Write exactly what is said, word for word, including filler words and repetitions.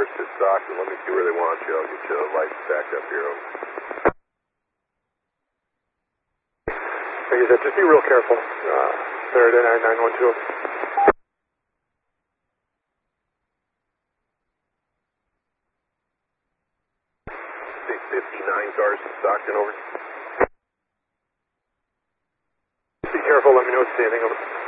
cars to Stockton. Let me see where they want you. I'll get you the lights backed up here. Like I said, just be real careful. Uh, there at nine nine one two. six fifty-nine cars to Stockton, over. Be careful, let me know if you see anything. Over.